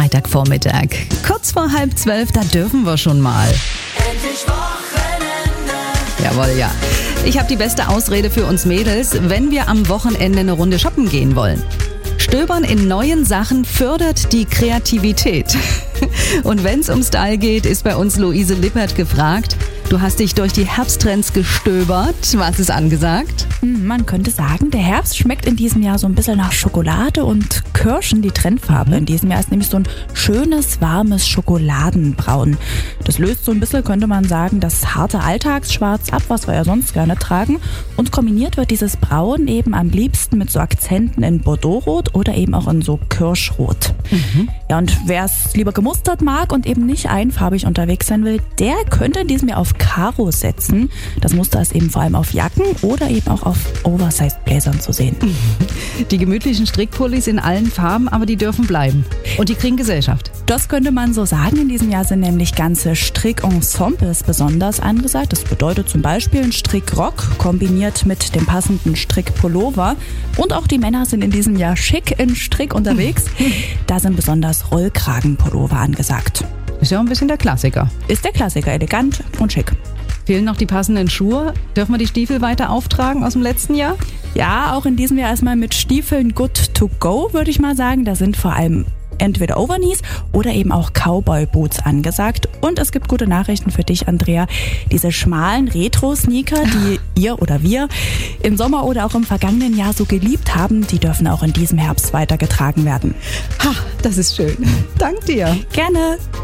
Freitagvormittag. Kurz vor 11:30, da dürfen wir schon mal. Endlich Wochenende. Jawohl, ja. Ich habe die beste Ausrede für uns Mädels, wenn wir am Wochenende eine Runde shoppen gehen wollen. Stöbern in neuen Sachen fördert die Kreativität. Und wenn es um Style geht, ist bei uns Luise Lippert gefragt. Du hast dich durch die Herbsttrends gestöbert. Was ist angesagt? Man könnte sagen, der Herbst schmeckt in diesem Jahr so ein bisschen nach Schokolade und Kirschen. Die Trendfarbe in diesem Jahr ist nämlich so ein schönes, warmes Schokoladenbraun. Das löst so ein bisschen, könnte man sagen, das harte Alltagsschwarz ab, was wir ja sonst gerne tragen. Und kombiniert wird dieses Braun eben am liebsten mit so Akzenten in Bordeauxrot oder eben auch in so Kirschrot. Ja, und wer es lieber gemustert mag und eben nicht einfarbig unterwegs sein will, der könnte in diesem Jahr auf Karo setzen. Das Muster ist eben vor allem auf Jacken oder eben auch auf Oversized Blazern zu sehen. Die gemütlichen Strickpullis in allen Farben, aber die dürfen bleiben. Und die kriegen Gesellschaft. Das könnte man so sagen. In diesem Jahr sind nämlich ganze Strickensembles besonders angesagt. Das bedeutet zum Beispiel ein Strickrock kombiniert mit dem passenden Strickpullover. Und auch die Männer sind in diesem Jahr schick in Strick unterwegs. Da sind besonders Rollkragenpullover angesagt. Ist ja auch ein bisschen der Klassiker. Ist der Klassiker, elegant und schick. Fehlen noch die passenden Schuhe. Dürfen wir die Stiefel weiter auftragen aus dem letzten Jahr? Ja, auch in diesem Jahr erstmal mit Stiefeln good to go, würde ich mal sagen. Da sind vor allem entweder Overknees oder eben auch Cowboy-Boots angesagt. Und es gibt gute Nachrichten für dich, Andrea. Diese schmalen Retro-Sneaker, die ihr oder wir im Sommer oder auch im vergangenen Jahr so geliebt haben, die dürfen auch in diesem Herbst weitergetragen werden. Ha, das ist schön. Dank dir. Gerne.